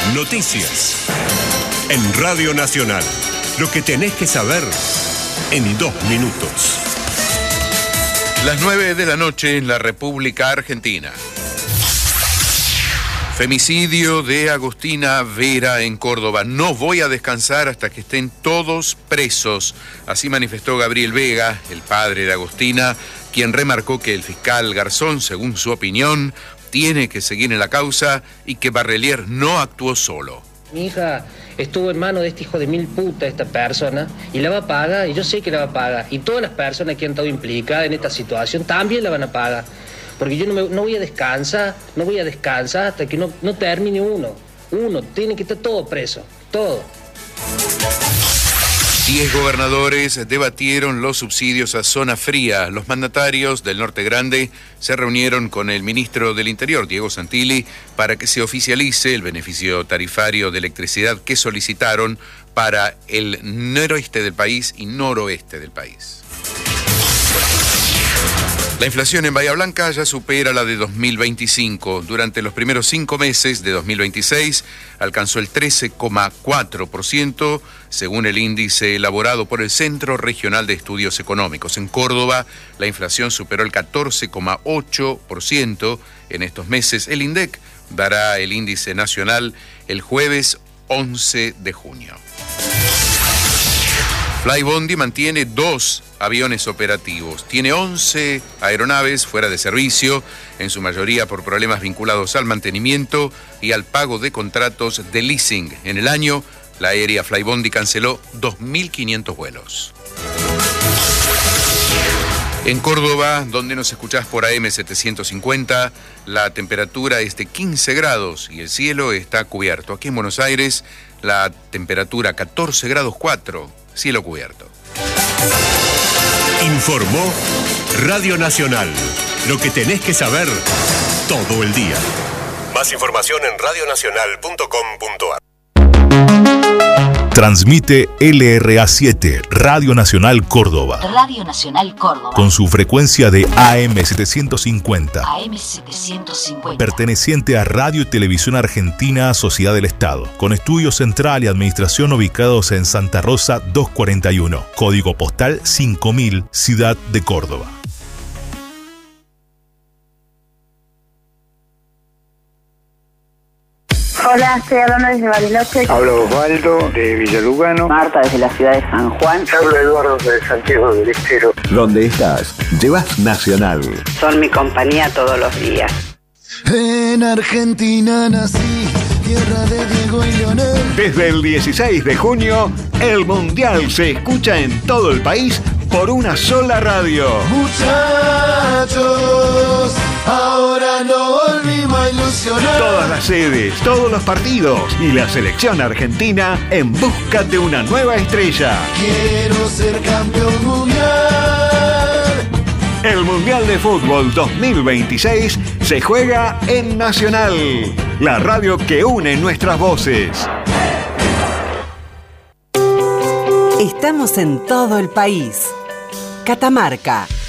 Noticias. En Radio Nacional. Lo que tenés que saber en 2 minutos. Las 9 de la noche en la República Argentina. Femicidio de Agustina Vera en Córdoba. No voy a descansar hasta que estén todos presos. Así manifestó Gabriel Vega, el padre de Agustina, quien remarcó que el fiscal Garzón, según su opinión, tiene que seguir en la causa y que Barrelier no actuó solo. Mi hija estuvo en manos de este hijo de mil puta, esta persona, y la va a pagar, y yo sé que la va a pagar. Y todas las personas que han estado implicadas en esta situación también la van a pagar. Porque yo no voy a descansar, hasta que no termine uno. Tiene que estar todo preso, todo. 10 gobernadores debatieron los subsidios a zona fría. Los mandatarios del Norte Grande se reunieron con el ministro del Interior, Diego Santilli, para que se oficialice el beneficio tarifario de electricidad que solicitaron para el noroeste del país y noroeste del país. La inflación en Bahía Blanca ya supera la de 2025. Durante los primeros 5 meses de 2026 alcanzó el 13,4%, según el índice elaborado por el Centro Regional de Estudios Económicos. En Córdoba, la inflación superó el 14,8% en estos meses. El INDEC dará el índice nacional el jueves 11 de junio. Flybondi mantiene 2 aviones operativos. Tiene 11 aeronaves fuera de servicio, en su mayoría por problemas vinculados al mantenimiento y al pago de contratos de leasing. En el año, la aérea Flybondi canceló 2.500 vuelos. En Córdoba, donde nos escuchás por AM 750, la temperatura es de 15 grados y el cielo está cubierto. Aquí en Buenos Aires, la temperatura 14 grados 4, cielo cubierto. Informó Radio Nacional. Lo que tenés que saber todo el día. Más información en radionacional.com.ar. Transmite LRA7, Radio Nacional Córdoba. Radio Nacional Córdoba. Con su frecuencia de AM 750. AM 750. Perteneciente a Radio y Televisión Argentina, Sociedad del Estado. Con estudio central y administración ubicados en Santa Rosa 241. Código postal 5000, Ciudad de Córdoba. Hola, estoy hablando desde Bariloche. Hablo Osvaldo de Villalugano. Marta desde la ciudad de San Juan. Hablo Eduardo de Santiago del Estero. ¿Dónde estás? Llevas Nacional. Son mi compañía todos los días. En Argentina nací, tierra de Diego y Leonel. Desde el 16 de junio, el Mundial se escucha en todo el país por una sola radio. Muchachos, ahora no volvimos a ilusionar. Todas las sedes, todos los partidos y la selección argentina en busca de una nueva estrella. Quiero ser campeón mundial. El Mundial de Fútbol 2026 se juega en Nacional, la radio que une nuestras voces. Estamos en todo el país. Catamarca